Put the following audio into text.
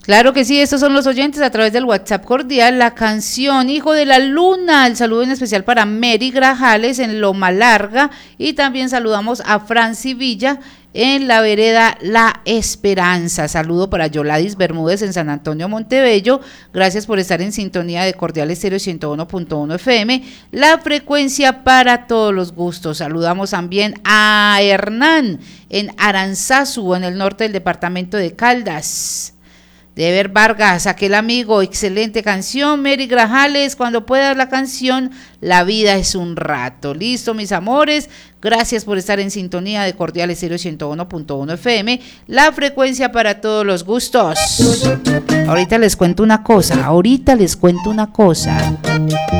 Claro que sí, estos son los oyentes a través del WhatsApp cordial, la canción Hijo de la Luna, el saludo en especial para Mary Grajales en Loma Larga y también saludamos a Franci Villa en la vereda La Esperanza. Saludo para Yoladis Bermúdez en San Antonio Montebello. Gracias por estar en sintonía de Cordial Estéreo 101.1 FM, la frecuencia para todos los gustos. Saludamos también a Hernán en Aranzazu, en el norte del departamento de Caldas. Deber Vargas, aquel amigo, excelente canción. Mary Grajales, cuando puedas la canción La vida es un rato. Listo, mis amores, gracias por estar en sintonía de Cordial Estéreo 101.1 FM, la frecuencia para todos los gustos. Ahorita les cuento una cosa.